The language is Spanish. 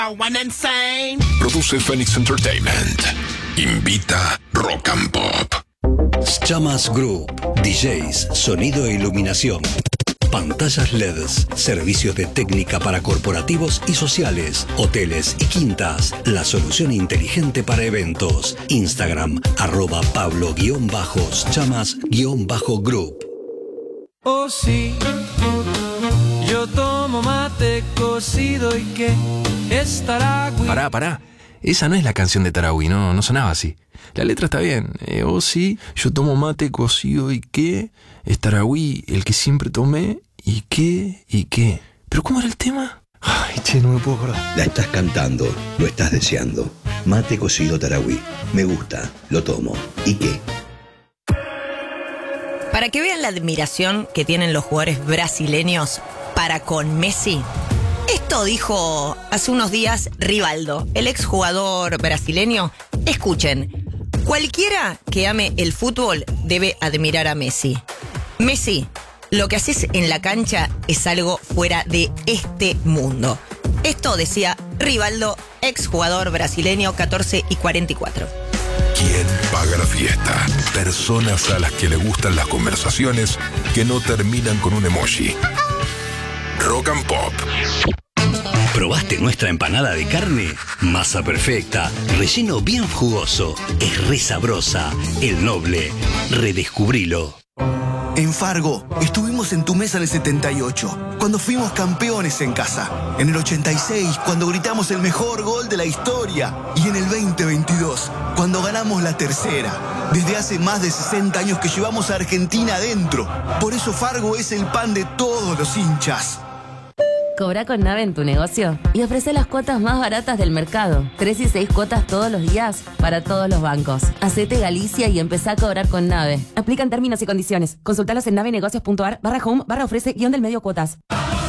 Produce Phoenix Entertainment. Invita Rock and Pop. Chamas Group, DJs, sonido e iluminación. Pantallas LEDs, servicios de técnica para corporativos y sociales, hoteles y quintas. La solución inteligente para eventos. Instagram, @Pablo_Chamas_Group. Oh sí, yo tomo mate cocido y que es Taragüí. Pará. Esa no es la canción de Taragüí, no sonaba así. La letra está bien. Oh sí, yo tomo mate cocido y qué es Taragüí, el que siempre tomé y qué. ¿Pero cómo era el tema? Ay, che, no me puedo acordar. La estás cantando, lo estás deseando. Mate cocido Taragüí. Me gusta, lo tomo. ¿Y qué? Para que vean la admiración que tienen los jugadores brasileños para con Messi, esto dijo hace unos días Rivaldo, el exjugador brasileño. Escuchen, cualquiera que ame el fútbol debe admirar a Messi. Messi, lo que haces en la cancha es algo fuera de este mundo. Esto decía Rivaldo, exjugador brasileño, 14 y 44. ¿Quién paga la fiesta? Personas a las que le gustan las conversaciones que no terminan con un emoji. Rock and Pop. ¿Probaste nuestra empanada de carne? Masa perfecta, relleno bien jugoso, es re sabrosa. El Noble, redescubrilo. En Fargo, estuvimos en tu mesa en el 78, cuando fuimos campeones en casa. En el 86, cuando gritamos el mejor gol de la historia. Y en el 2022, cuando ganamos la tercera. Desde hace más de 60 años que llevamos a Argentina adentro. Por eso Fargo es el pan de todos los hinchas. Cobra con Nave en tu negocio y ofrece las cuotas más baratas del mercado. 3 y 6 cuotas todos los días para todos los bancos. Hacete Galicia y empezá a cobrar con Nave. Aplican términos y condiciones. Consultalos en navenegocios.ar/home/ofrece-del-medio cuotas.